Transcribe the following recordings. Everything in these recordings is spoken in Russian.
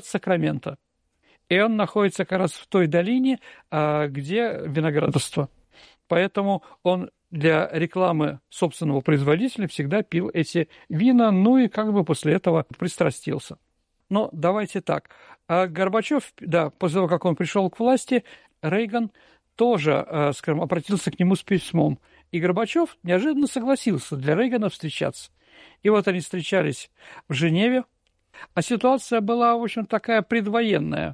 Сакраменто. И он находится как раз в той долине, где виноградарство. Поэтому он для рекламы собственного производителя всегда пил эти вина, ну и как бы после этого пристрастился. Но давайте так. Горбачев, да, после того, как он пришел к власти, Рейган тоже, скажем, обратился к нему с письмом. И Горбачев неожиданно согласился для Рейгана встречаться. И вот они встречались в Женеве. А ситуация была, в общем, такая предвоенная.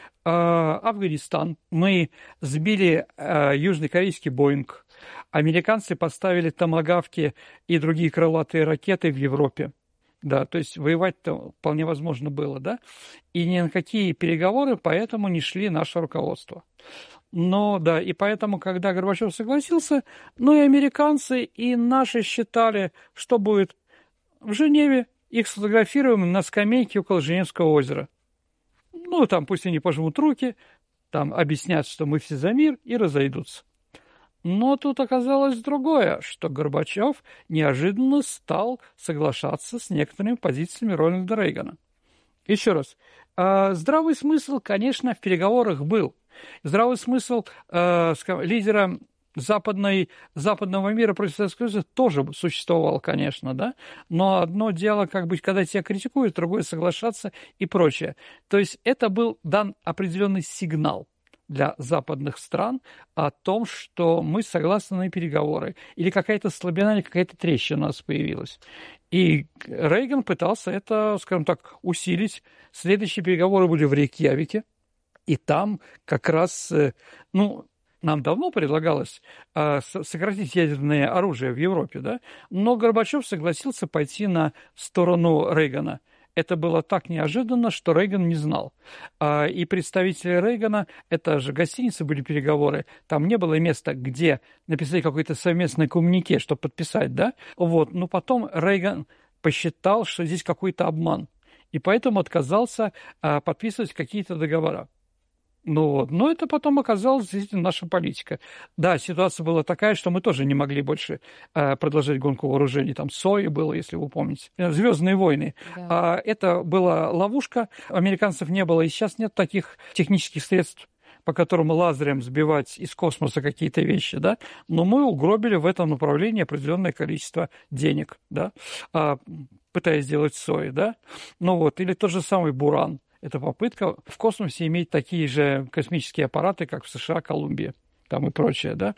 Афганистан. Мы сбили южнокорейский «Боинг». Американцы поставили томагавки и другие крылатые ракеты в Европе. Да, то есть воевать-то вполне возможно было, да? И ни на какие переговоры поэтому не шли наше руководство. Но, да, и поэтому, когда Горбачев согласился, ну и американцы, и наши считали, что будет в Женеве, их сфотографируем на скамейке около Женевского озера. Ну, там пусть они пожмут руки, там объяснят, что мы все за мир, и разойдутся. Но тут оказалось другое, что Горбачев неожиданно стал соглашаться с некоторыми позициями Рональда Рейгана. Еще раз, здравый смысл, конечно, в переговорах был. Здравый смысл лидера западного мира против Советского Союза тоже существовал, конечно, да, но одно дело, как бы, когда тебя критикуют, другое соглашаться и прочее. То есть это был дан определенный сигнал для западных стран о том, что мы согласны на переговоры, или какая-то слабина, или какая-то трещина у нас появилась. И Рейган пытался это, скажем так, усилить. Следующие переговоры были в Рейкьявике, и там как раз, нам давно предлагалось сократить ядерное оружие в Европе, да? Но Горбачев согласился пойти на сторону Рейгана. Это было так неожиданно, что Рейган не знал. И представители Рейгана, это же гостиницы были переговоры, там не было места, где написать какое-то совместное коммюнике, чтобы подписать, да? Вот. Но потом Рейган посчитал, что здесь какой-то обман, и поэтому отказался подписывать какие-то договора. Но это потом оказалось действительно наша политика. Да, ситуация была такая, что мы тоже не могли больше продолжать гонку вооружений. Там СОИ было, если вы помните. «Звездные войны». Да. Это была ловушка. Американцев не было, и сейчас нет таких технических средств, по которым лазером сбивать из космоса какие-то вещи, да, но мы угробили в этом направлении определенное количество денег, да, пытаясь сделать СОИ, да, или тот же самый «Буран». Это попытка в космосе иметь такие же космические аппараты, как в США, Колумбия, там и прочее, да.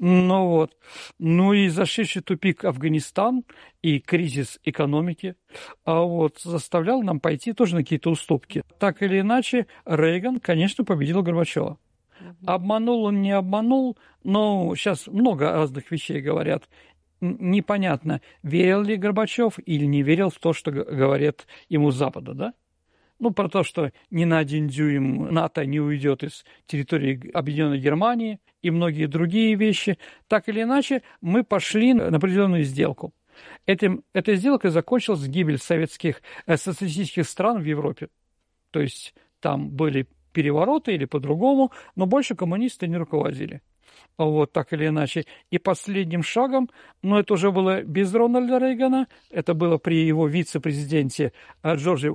И зашедший в тупик Афганистан и кризис экономики заставлял нам пойти тоже на какие-то уступки. Так или иначе, Рейган, конечно, победил Горбачева. Обманул он, не обманул, но сейчас много разных вещей говорят. Непонятно, верил ли Горбачев или не верил в то, что говорят ему с Запада, да? Про то, что ни на 1 дюйм НАТО не уйдет из территории Объединенной Германии и многие другие вещи. Так или иначе, мы пошли на определенную сделку. Эта сделка закончилась гибелью социалистических стран в Европе. То есть там были перевороты или по-другому, но больше коммунисты не руководили. Так или иначе. И последним шагом, это уже было без Рональда Рейгана, это было при его вице-президенте Джорджи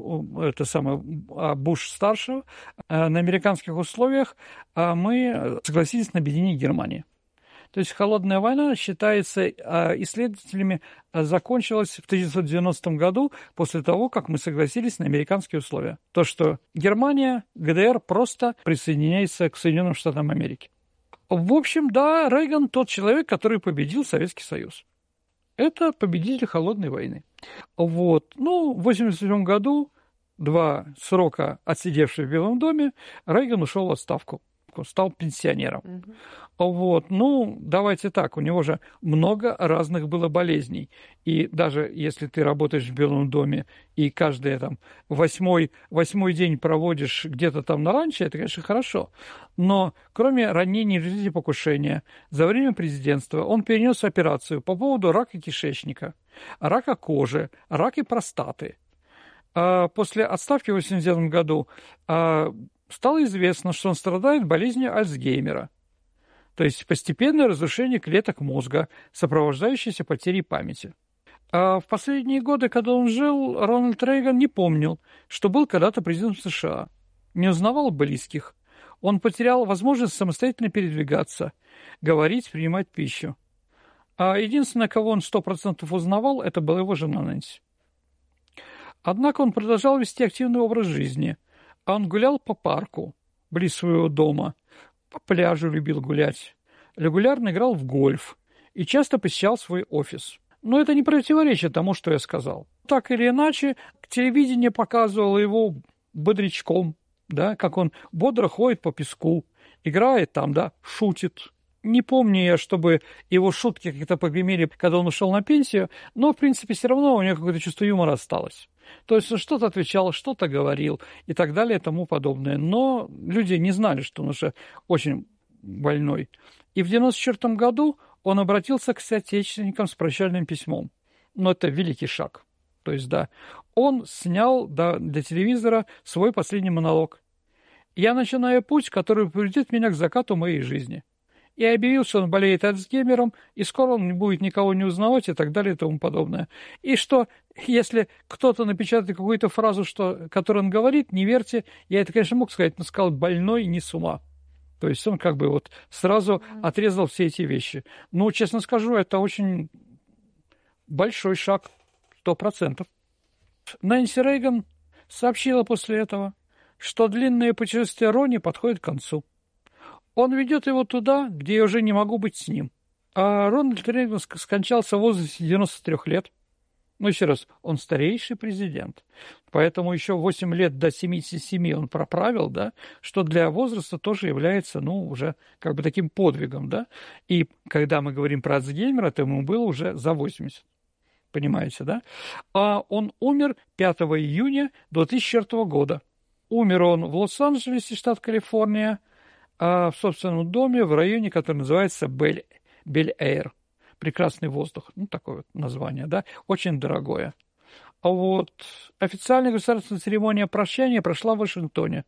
Буш-старшего, на американских условиях мы согласились на объединение Германии. То есть холодная война, считается исследователями, закончилась в 1990 году после того, как мы согласились на американские условия. То, что Германия, ГДР просто присоединяется к Соединенным Штатам Америки. В общем, да, Рейган тот человек, который победил Советский Союз. Это победитель холодной войны. В 1987 году, 2 срока отсидевший в Белом доме, Рейган ушел в отставку, стал пенсионером. Давайте так, у него же много разных было болезней. И даже если ты работаешь в Белом доме и каждый восьмой день проводишь где-то там на ранчо, это, конечно, хорошо. Но кроме ранений в результате покушения, за время президентства он перенес операцию по поводу рака кишечника, рака кожи, рака простаты. После отставки в 1989 году стало известно, что он страдает болезнью Альцгеймера, то есть постепенное разрушение клеток мозга, сопровождающееся потерей памяти. А в последние годы, когда он жил, Рональд Рейган не помнил, что был когда-то президентом США. Не узнавал близких. Он потерял возможность самостоятельно передвигаться, говорить, принимать пищу. А единственное, кого он 100% узнавал, это была его жена Нэнси. Однако он продолжал вести активный образ жизни. Он гулял по парку, близ своего дома, по пляжу любил гулять, регулярно играл в гольф и часто посещал свой офис. Но это не противоречит тому, что я сказал. Так или иначе, телевидение показывало его бодрячком, да, как он бодро ходит по песку, играет там, да, шутит. Не помню я, чтобы его шутки как-то погремели, когда он ушел на пенсию, но, в принципе, все равно у него какое-то чувство юмора осталось. То есть он что-то отвечал, что-то говорил и так далее и тому подобное. Но люди не знали, что он уже очень больной. И в 1994 году он обратился к соотечественникам с прощальным письмом. Но это великий шаг. То есть, да, он снял для телевизора свой последний монолог. «Я начинаю путь, который приведет меня к закату моей жизни». И объявил, что он болеет Альцгеймером, и скоро он не будет никого не узнавать и так далее и тому подобное. И что, если кто-то напечатает какую-то фразу, которую он говорит, не верьте. Я это, конечно, мог сказать, но сказал «больной не с ума». То есть он как бы вот сразу отрезал все эти вещи. Ну, честно скажу, это очень большой шаг, 100%. Нэнси Рейган сообщила после этого, что длинное путешествие Ронни подходит к концу. Он ведет его туда, где я уже не могу быть с ним. А Рональд Рейган скончался в возрасте 93 лет. Ну, еще раз, он старейший президент. Поэтому еще 8 лет до 77 он проправил, да, что для возраста тоже является, ну, уже как бы таким подвигом, да. И когда мы говорим про Альцгеймера, то ему было уже за 80. Понимаете, да? А он умер 5 июня 2004 года. Умер он в Лос-Анджелесе, штат Калифорния, в собственном доме в районе, который называется Бель-Эйр. Прекрасный воздух. Ну, такое вот название, да. Очень дорогое. А вот официальная государственная церемония прощания прошла в Вашингтоне.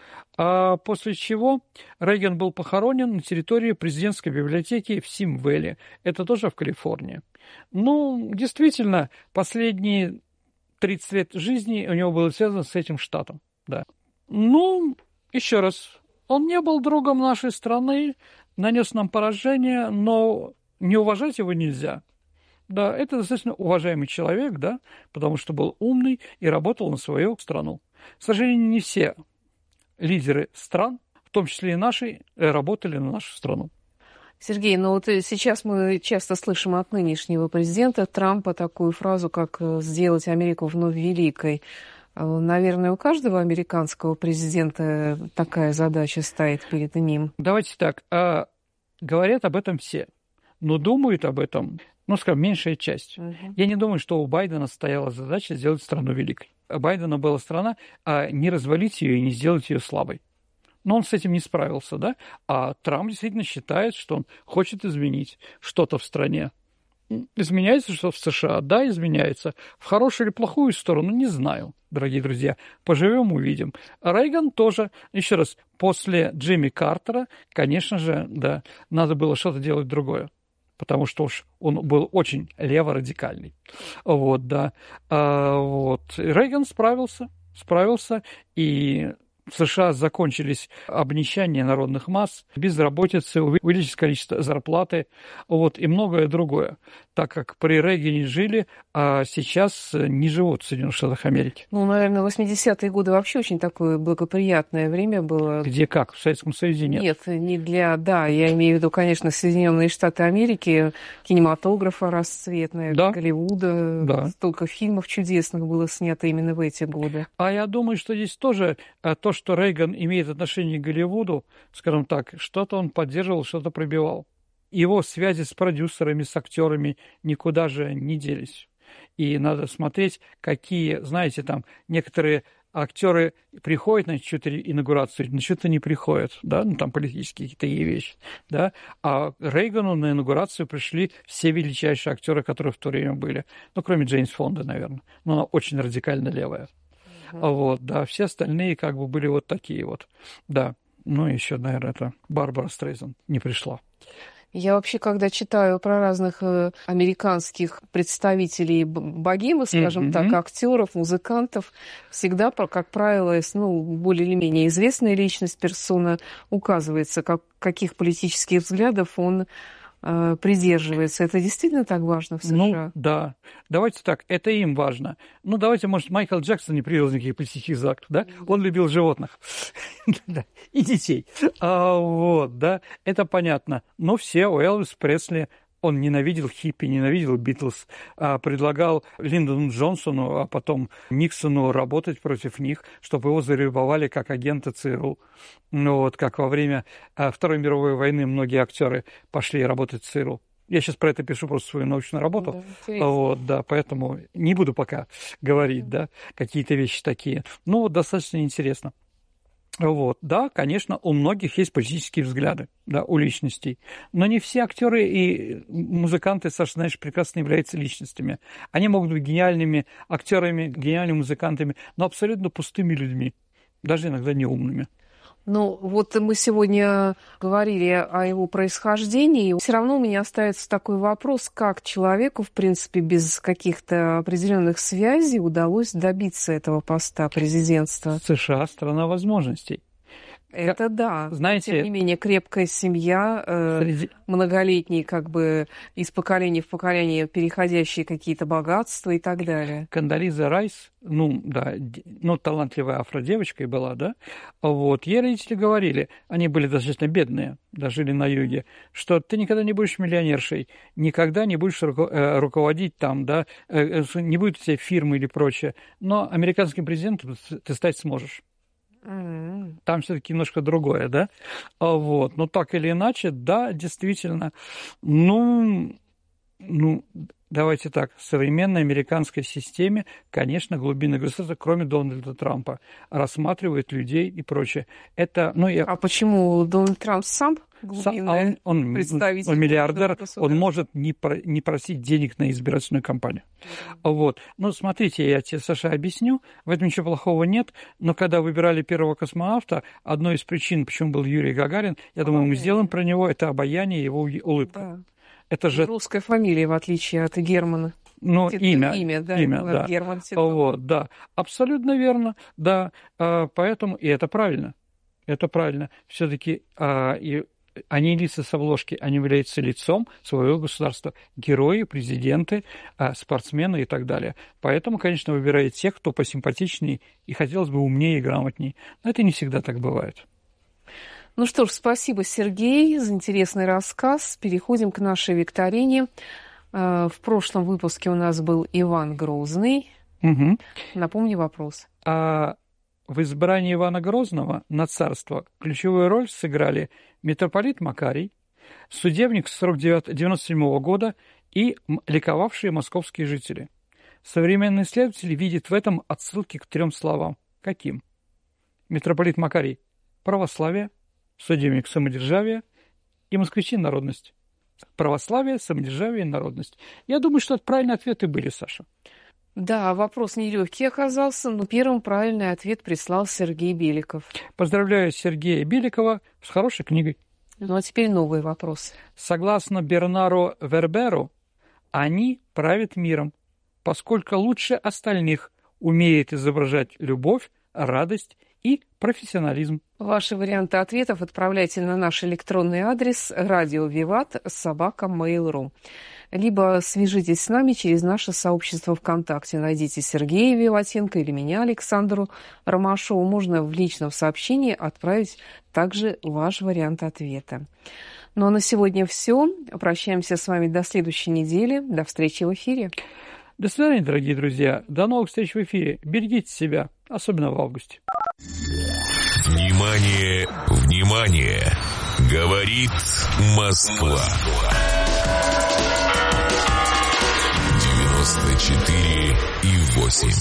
После чего Рейган был похоронен на территории президентской библиотеки в Сим-Вэлли. Это тоже в Калифорнии. Ну, действительно, последние 30 лет жизни у него было связано с этим штатом. Да. Ну, еще раз, он не был другом нашей страны, нанес нам поражение, но не уважать его нельзя. Да, это достаточно уважаемый человек, да, потому что был умный и работал на свою страну. К сожалению, не все лидеры стран, в том числе и нашей, работали на нашу страну. Сергей, ну вот сейчас мы часто слышим от нынешнего президента Трампа такую фразу, как «сделать Америку вновь великой». Наверное, у каждого американского президента такая задача стоит перед ним. Давайте так, говорят об этом все, но думают об этом, ну, скажем, меньшая часть. Я не думаю, что у Байдена стояла задача сделать страну великой. У Байдена была страна, не развалить ее и не сделать ее слабой. Но он с этим не справился, да? А Трамп действительно считает, что он хочет изменить что-то в стране. Изменяется что в США? Да, изменяется. В хорошую или плохую сторону? Не знаю, дорогие друзья. Поживем, увидим. Рейган тоже, еще раз, после Джимми Картера, конечно же, да, надо было что-то делать другое. Потому что уж он был очень леворадикальный. Вот, да. Рейган справился, и в США закончились обнищание народных масс, безработица, увеличилось количество зарплаты, и многое другое, так как при Рейгане жили, а сейчас не живут в Соединенных Штатах Америки. Ну, наверное, 80-е годы вообще очень такое благоприятное время было. Где как? В Советском Союзе нет? Нет, не для... Да, я имею в виду, конечно, Соединенные Штаты Америки, кинематографа расцветная, да. Голливуда. Да. Столько фильмов чудесных было снято именно в эти годы. А я думаю, что здесь тоже то, что Рейган имеет отношение к Голливуду, скажем так, что-то он поддерживал, что-то пробивал. Его связи с продюсерами, с актерами никуда же не делись. И надо смотреть, какие, знаете, там некоторые актеры приходят на чью-то инаугурацию, на что-то не приходят, да, ну там политические какие-то вещи, да, а Рейгану на инаугурацию пришли все величайшие актеры, которые в то время были, ну, кроме Джеймс Фонда, наверное, но она очень радикально левая. Да, все остальные как бы были вот такие вот, да. Ну, еще, наверное, это Барбара Стрейзанд не пришла. Я вообще, когда читаю про разных американских представителей богемы, скажем так, актеров, музыкантов, всегда, как правило, более или менее известная личность, персона, указывается, каких политических взглядов он придерживается. Это действительно так важно в США? Ну, да. Давайте так, это им важно. Ну, давайте, может, Майкл Джексон не привел никаких политических взглядов, да? Он любил животных и детей. Вот, да, это понятно. Но все, у Элвиса Пресли, он ненавидел хиппи, ненавидел Битлз, предлагал Линдону Джонсону, а потом Никсону работать против них, чтобы его завербовали как агента ЦРУ. Ну вот, как во время Второй мировой войны многие актеры пошли работать в ЦРУ. Я сейчас про это пишу просто свою научную работу. Да, вот, да, поэтому не буду пока говорить, да, какие-то вещи такие. Ну, достаточно интересно. Вот, да, конечно, у многих есть политические взгляды, да, у личностей, но не все актеры и музыканты, Саша, знаешь, прекрасно являются личностями. Они могут быть гениальными актерами, гениальными музыкантами, но абсолютно пустыми людьми, даже иногда неумными. Ну, вот мы сегодня говорили о его происхождении. Все равно у меня остается такой вопрос, как человеку, в принципе, без каких-то определенных связей удалось добиться этого поста президентства. США – страна возможностей. Это да. Знаете, тем не менее, крепкая семья, многолетние, как бы из поколения в поколение переходящие какие-то богатства и так далее. Кондолиза Райс, талантливая афродевочка была, да, вот, ей родители говорили, они были достаточно бедные, да, жили на юге, что ты никогда не будешь миллионершей, никогда не будешь руководить там, да, не будет у тебя фирмы или прочее, но американским президентом ты стать сможешь. Там все-таки немножко другое, да? Вот. Но так или иначе, да, действительно, давайте так, в современной американской системе, конечно, глубинное государство, кроме Дональда Трампа, рассматривает людей и прочее. Это, А почему Дональд Трамп сам глубинный представитель? Он миллиардер, он может не просить денег на избирательную кампанию. Вот. Ну, смотрите, я тебе, Саша, объясню, в этом ничего плохого нет, но когда выбирали первого космонавта, одной из причин, почему был Юрий Гагарин, я думаю, мы сделаем про него, это обаяние, его улыбка. Да. Это же русская фамилия, в отличие от Германа. Имя, да. Герман вот, да. Абсолютно верно, да. Поэтому, и это правильно. Это правильно. Все-таки они лица с обложки, они являются лицом своего государства. Герои, президенты, спортсмены и так далее. Поэтому, конечно, выбирают тех, кто посимпатичнее и, хотелось бы, умнее и грамотнее. Но это не всегда так бывает. Ну что ж, спасибо, Сергей, за интересный рассказ. Переходим к нашей викторине. В прошлом выпуске у нас был Иван Грозный. Угу. Напомни вопрос. В избрании Ивана Грозного на царство ключевую роль сыграли митрополит Макарий, судебник с 97 года и ликовавшие московские жители. Современные исследователи видят в этом отсылки к 3 словам. Каким? Митрополит Макарий – православие, судебник самодержавие и москвичи народность. Православие, самодержавие и народность. Я думаю, что это правильные ответы были, Саша. Да, вопрос нелегкий оказался, но первым правильный ответ прислал Сергей Беликов. Поздравляю Сергея Беликова с хорошей книгой. Ну а теперь новый вопрос. Согласно Бернару Верберу, они правят миром, поскольку лучше остальных умеет изображать любовь, радость и профессионализм. Ваши варианты ответов отправляйте на наш электронный адрес radiovivat@mail.ru. Либо свяжитесь с нами через наше сообщество ВКонтакте. Найдите Сергея Виватенко или меня, Александру Ромашову. Можно в личном сообщении отправить также ваш вариант ответа. Ну а на сегодня все. Прощаемся с вами до следующей недели. До встречи в эфире. До свидания, дорогие друзья. До новых встреч в эфире. Берегите себя, особенно в августе. Внимание, внимание! Говорит Москва. 94,8.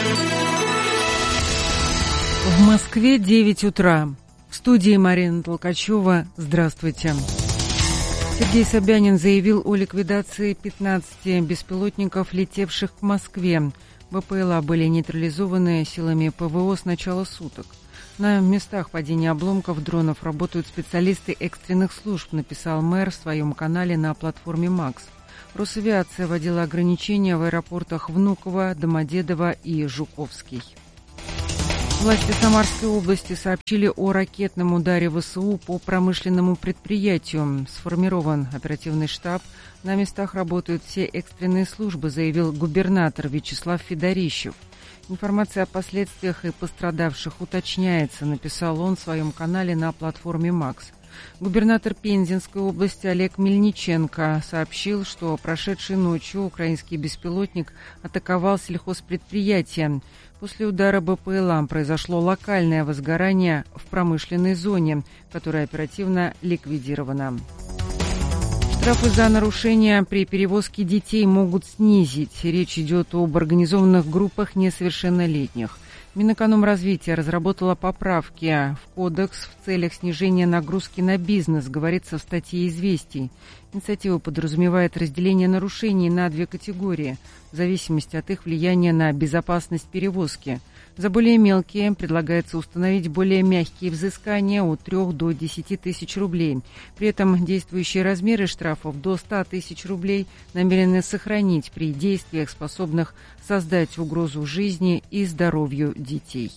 В Москве 9 утра. В студии Марина Толкачева. Здравствуйте. Сергей Собянин заявил о ликвидации 15 беспилотников, летевших в Москве. БПЛА были нейтрализованы силами ПВО с начала суток. На местах падения обломков дронов работают специалисты экстренных служб, написал мэр в своем канале на платформе «Макс». Росавиация вводила ограничения в аэропортах Внуково, Домодедово и Жуковский. Власти Самарской области сообщили о ракетном ударе ВСУ по промышленному предприятию. Сформирован оперативный штаб. На местах работают все экстренные службы, заявил губернатор Вячеслав Федорищев. Информация о последствиях и пострадавших уточняется, написал он в своем канале на платформе «Макс». Губернатор Пензенской области Олег Мельниченко сообщил, что прошедшей ночью украинский беспилотник атаковал сельхозпредприятие. После удара БПЛА произошло локальное возгорание в промышленной зоне, которая оперативно ликвидирована. Штрафы за нарушения при перевозке детей могут снизить. Речь идет об организованных группах несовершеннолетних. Минэкономразвития разработала поправки в кодекс в целях снижения нагрузки на бизнес, говорится в статье «Известий». Инициатива подразумевает разделение нарушений на две категории, в зависимости от их влияния на безопасность перевозки. За более мелкие предлагается установить более мягкие взыскания от 3 до 10 тысяч рублей. При этом действующие размеры штрафов до 100 тысяч рублей намерены сохранить при действиях, способных создать угрозу жизни и здоровью детей.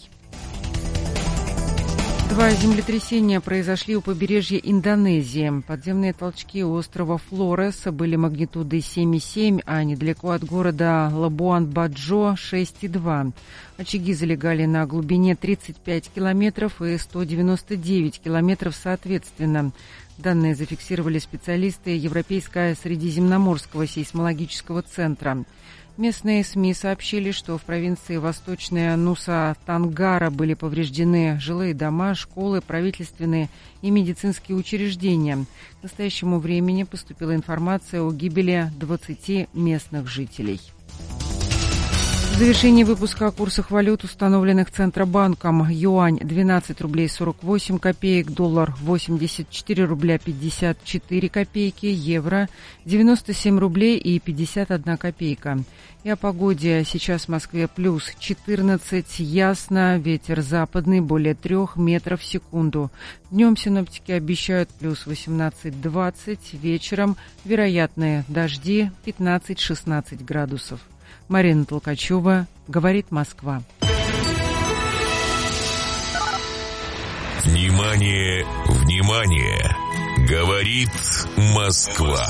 2 землетрясения произошли у побережья Индонезии. Подземные толчки у острова Флорес были магнитудой 7,7, а недалеко от города Лабуан-Баджо 6,2. Очаги залегали на глубине 35 километров и 199 километров соответственно. Данные зафиксировали специалисты Европейско-Средиземноморского сейсмологического центра. Местные СМИ сообщили, что в провинции Восточная Нуса-Тангара были повреждены жилые дома, школы, правительственные и медицинские учреждения. К настоящему времени поступила информация о гибели 20 местных жителей. В завершении выпуска о курсах валют, установленных Центробанком. Юань 12 рублей 48 копеек, доллар 84 рубля 54 копейки, евро 97 рублей и 51 копейка. И о погоде. Сейчас в Москве плюс 14, ясно, ветер западный более 3 метров в секунду. Днем синоптики обещают плюс 18-20, вечером вероятные дожди 15-16 градусов. Марина Толкачева, говорит Москва. Внимание, внимание! Говорит Москва.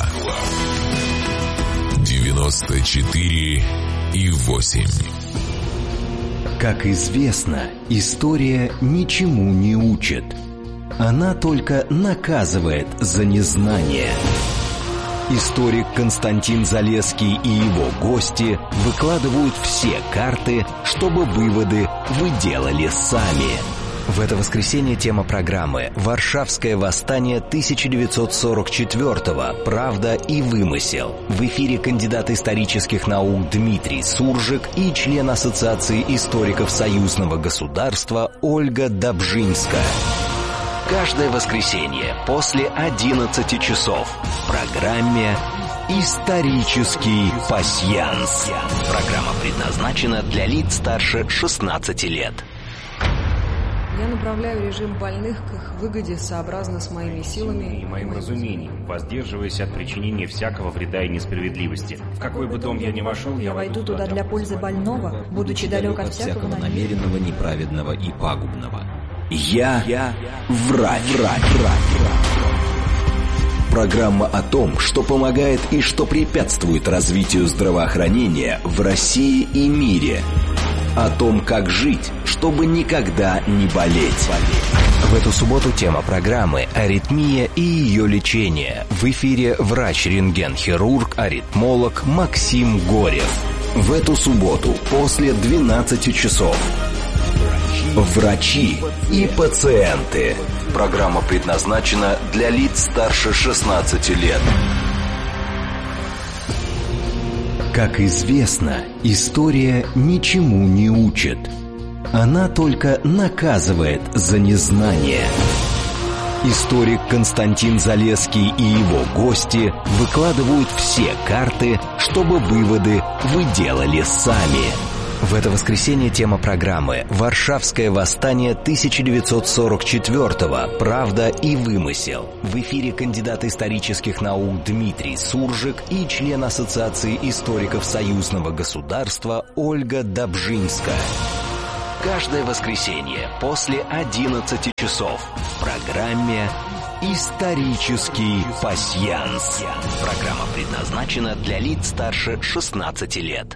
94,8. Как известно, история ничему не учит. Она только наказывает за незнание. Историк Константин Залесский и его гости выкладывают все карты, чтобы выводы вы делали сами. В это воскресенье тема программы «Варшавское восстание 1944-го. Правда и вымысел». В эфире кандидат исторических наук Дмитрий Суржик и член Ассоциации историков союзного государства Ольга Добжинская. Каждое воскресенье после 11 часов в программе «Исторический пасьянс». Программа предназначена для лиц старше 16 лет. Я направляю режим больных к их выгоде сообразно с моими силами и моим разумением, воздерживаясь от причинения всякого вреда и несправедливости. В какой бы дом я ни вошел, я войду туда для пользы больного, будучи далек от всякого намеренного, неправедного и пагубного. Я врач. Программа о том, что помогает и что препятствует развитию здравоохранения в России и мире. О том, как жить, чтобы никогда не болеть. В эту субботу тема программы «Аритмия и ее лечение». В эфире врач-рентген-хирург, аритмолог Максим Горев. В эту субботу после 12 часов. Врачи и пациенты. Программа предназначена для лиц старше 16 лет. Как известно, история ничему не учит. Она только наказывает за незнание. Историк Константин Залесский и его гости выкладывают все карты, чтобы выводы вы делали сами. В это воскресенье тема программы «Варшавское восстание 1944-го. Правда и вымысел». В эфире кандидат исторических наук Дмитрий Суржик и член Ассоциации историков союзного государства Ольга Добжинская. Каждое воскресенье после 11 часов в программе «Исторический пасьянс». Программа предназначена для лиц старше 16 лет.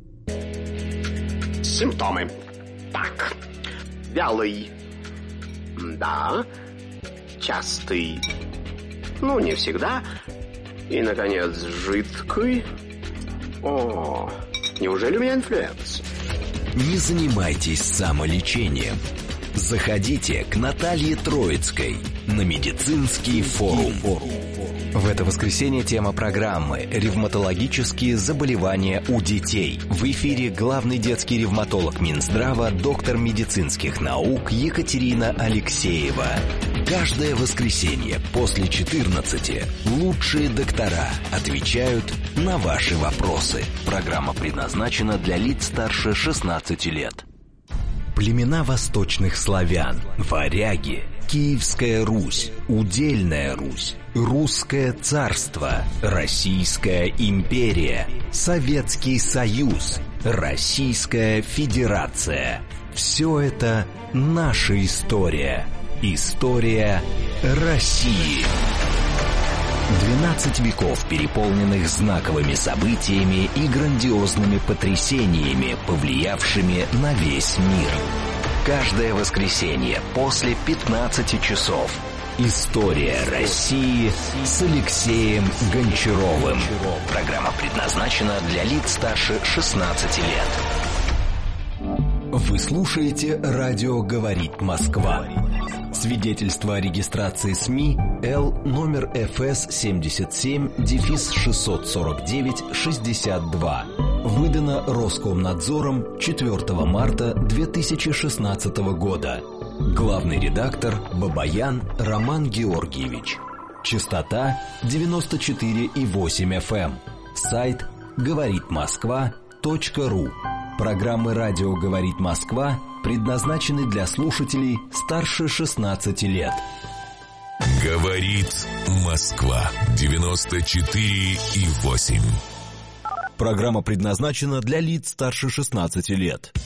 Симптомы. Так. Вялый. Да. Частый. Ну, не всегда. И, наконец, жидкий. О, неужели у меня инфлюенс? Не занимайтесь самолечением. Заходите к Наталье Троицкой на медицинский форум. В это воскресенье тема программы «Ревматологические заболевания у детей». В эфире главный детский ревматолог Минздрава, доктор медицинских наук Екатерина Алексеева. Каждое воскресенье после 14 лучшие доктора отвечают на ваши вопросы. Программа предназначена для лиц старше 16 лет. Племена восточных славян, варяги, Киевская Русь, Удельная Русь, Русское царство, Российская империя, Советский Союз, Российская Федерация. Все это наша история. История России. 12 веков, переполненных знаковыми событиями и грандиозными потрясениями, повлиявшими на весь мир. Каждое воскресенье после 15 часов. История России с Алексеем Гончаровым. Программа предназначена для лиц старше 16 лет. Вы слушаете «Радио говорит Москва». Свидетельство о регистрации СМИ Л номер ФС 77-649-62. Выдано Роскомнадзором 4 марта 2016 года. Главный редактор Бабаян Роман Георгиевич. Частота 94,8 FM. Сайт говоритмосква.ру. Программы «Радио говорит Москва» предназначены для слушателей старше 16 лет. Говорит Москва 94,8. Программа предназначена для лиц старше 16 лет.